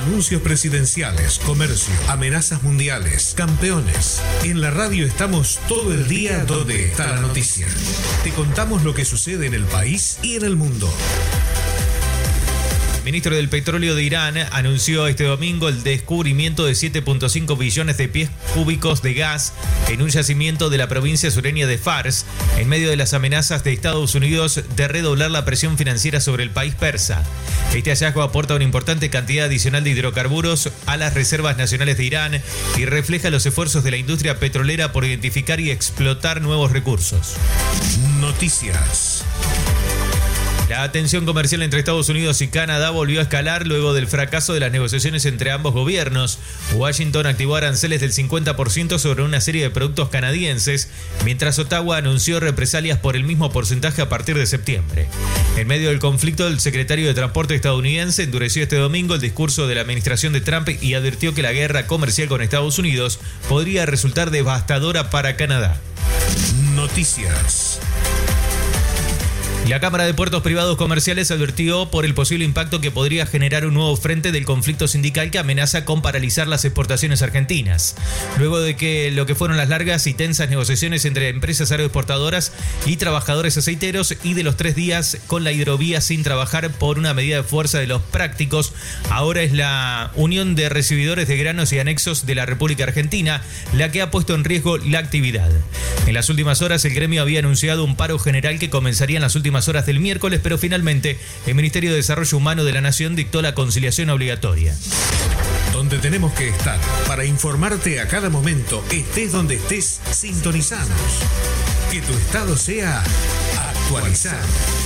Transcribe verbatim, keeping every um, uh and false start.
Anuncios presidenciales, comercio, amenazas mundiales, campeones. En la radio estamos todo el día donde está la noticia. Te contamos lo que sucede en el país y en el mundo. El ministro del Petróleo de Irán anunció este domingo el descubrimiento de siete punto cinco billones de pies cúbicos de gas en un yacimiento de la provincia sureña de Fars, en medio de las amenazas de Estados Unidos de redoblar la presión financiera sobre el país persa. Este hallazgo aporta una importante cantidad adicional de hidrocarburos a las reservas nacionales de Irán y refleja los esfuerzos de la industria petrolera por identificar y explotar nuevos recursos. Noticias. La tensión comercial entre Estados Unidos y Canadá volvió a escalar luego del fracaso de las negociaciones entre ambos gobiernos. Washington activó aranceles del cincuenta por ciento sobre una serie de productos canadienses, mientras Ottawa anunció represalias por el mismo porcentaje a partir de septiembre. En medio del conflicto, el secretario de Transporte estadounidense endureció este domingo el discurso de la administración de Trump y advirtió que la guerra comercial con Estados Unidos podría resultar devastadora para Canadá. Noticias. La Cámara de Puertos Privados Comerciales advirtió por el posible impacto que podría generar un nuevo frente del conflicto sindical que amenaza con paralizar las exportaciones argentinas. Luego de que lo que fueron las largas y tensas negociaciones entre empresas agroexportadoras y trabajadores aceiteros y de los tres días con la hidrovía sin trabajar por una medida de fuerza de los prácticos, ahora es la Unión de Recibidores de Granos y Anexos de la República Argentina la que ha puesto en riesgo la actividad. En las últimas horas el gremio había anunciado un paro general que comenzaría en las últimas horas del miércoles, pero finalmente el Ministerio de Desarrollo Humano de la Nación dictó la conciliación obligatoria. Donde tenemos que estar para informarte a cada momento, estés donde estés, sintonizanos. Que tu estado sea actualizado.